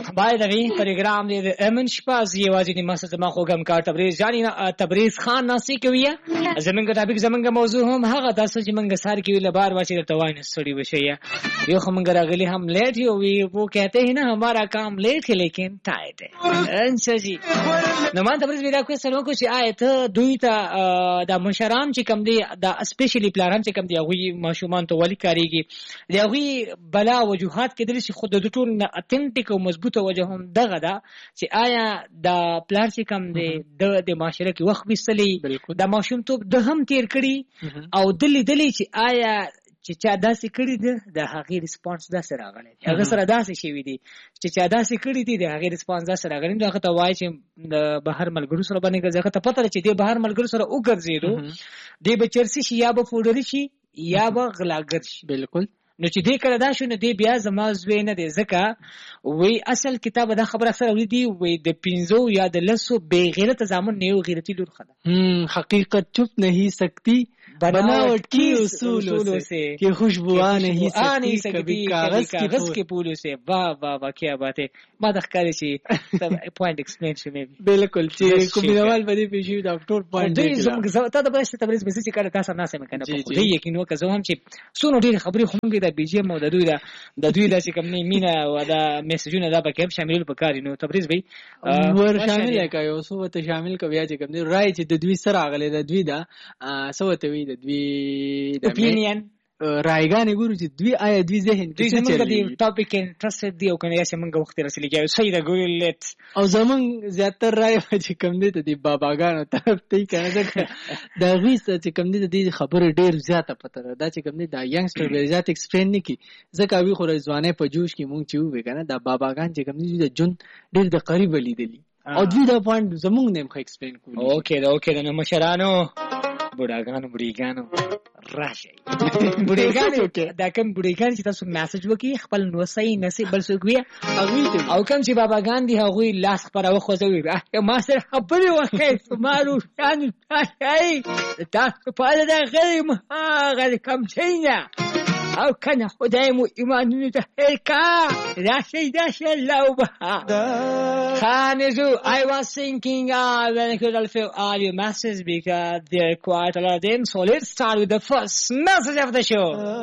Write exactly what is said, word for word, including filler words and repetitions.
By the way, program دی د امن شپه یوازې د مسجد ما خوګم کار تبریز جاني تبریز خان ناسي کوي زمونږ ټاپک زمونږ موضوع هم هغه تاسو چې موږ سار کې ویل بار واچې د توان سټډي وشي یو هم راغلي هم لیٹ ہی ہوئی وہ کہتے ہیں نا ہمارا کام لیٹ ہے لیکن ٹائٹ ہے انشا جی نو ما تبریز ویلا کو سلام کو چې آیت دوی ته د مشران چې کم دی د اسپیشلی پلانان چې کم دی هغه ماشومان ته ولی کاریږي دی هغه بلا وجوهات کې درې خود د ټول اتنټیک او مضبوطه وجه هم دغه دا چې آیا د پلان چې کم دی د د معاشره کې وخت وسلی د ماشوم ته د هم تیر کړي او دلی دلی چې آیا چې چا داسې کړي دي د هغې ریسپانس داسې راغلی هغه سره داسې شوي دي چې چا داسې کړي دي د هغې ریسپانس داسې راغلی نو هغه ته وایي چې د بهر ملګرو سره باندې ګرځي هغه ته پته ده چې دی بهر ملګرو سره وګرځېدو دی به چرسي شي یا به پوډري شي یا به غلاګر شي بالکل نو چې دې کړه دا شو نو دې بیا زما زوی نه دی ځکه وی اصل کتاب دا خبره سره وی دی وی د پنځو یا د لسو بے غیرت زامن نه یو غیرتی لور خدا حقیقت چپ نہیں سکتی بناوٹ کی اصولوں سے کہ خوشبو نہیں سکتی کاغذ کے پھولوں سے واہ واہ واہ کیا بات ہے ما د ښکاري چې پوینټ ایکسپلین شو مې بالکل چې کومینوال باندې پیښې دا ټول پوینټ دی ته د بس تبریز مزي چې کړه تاسو نه سم کنه په دې یقین وکړم هم چې سونو ډېر خبرې خو موږ د بي جي ام او د دوی د د دوی د چې کوم نه مینا او د میسجونه دا به کې شامل وکړي نو تبریز به ور شامل کړي او سو ته شامل کوي چې کوم نه راي چې د دوی سره غلې د دوی دا سو ته وی د دوی د اپینین رایګانې ګورو چې دوی آیا دوی ذهن کې څه چلي دوی ټاپک انټرستډ دی او کنه یې موږ وخت رسېږي صحیح دا ګول لیټ او زمون زیاتره رای چې کوم دي ته دی باباګانو طرف ته کنه ځکه دا غیس چې کوم دي د خبره ډیر زیاته پته دا چې کوم دي دا ینګستر ډیر زیات ایکسپلین نکي ځکه وی خو ځوانې په جوش کې مونږ چې وې کنه دا باباګان چې کوم دي د جون ډیر د قریب لیدلی او دوی دا پوینټ زمونږ نیم خو ایکسپلین کوي اوکې دا اوکې دا نو مشرانو بوډاګانو بوډیګانو راشي بوډیګانو دا کوم بوډیګان چې تاسو میسج وکي خپل نوسای نصیب بل څوک وي او کوم چې بابا ګاندی هغه لاس پر وخوځوي ما سره خبرې وکړې سمارو شان هاي تاسو په دې غیم هغه کوم څنګه او کنه خدای مو ایمانونو ته هیکا راشي راشي الله وبها خانزو I was thinking uh, when I could have filled all your messages because there are quite a lot of them so let's start with the first message of the show.